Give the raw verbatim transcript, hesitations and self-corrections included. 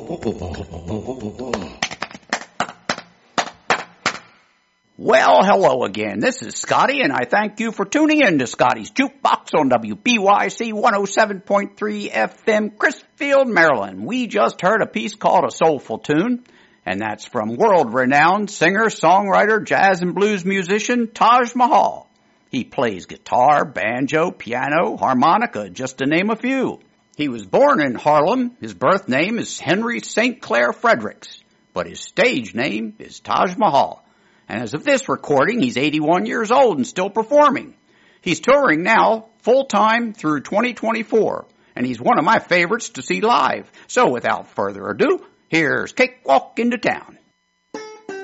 Well, hello again. This is Scotty, and I thank you for tuning in to Scotty's Jukebox on W B Y C one oh seven point three F M, Chrisfield, Maryland. We just heard a piece called A Soulful Tune, and that's from world-renowned singer, songwriter, jazz and blues musician Taj Mahal. He plays guitar, banjo, piano, harmonica, just to name a few. He was born in Harlem. His birth name is Henry Saint Clair Fredericks, but his stage name is Taj Mahal. And as of this recording, he's eighty-one years old and still performing. He's touring now full-time through twenty twenty-four, and he's one of my favorites to see live. So without further ado, here's Cakewalk into Town.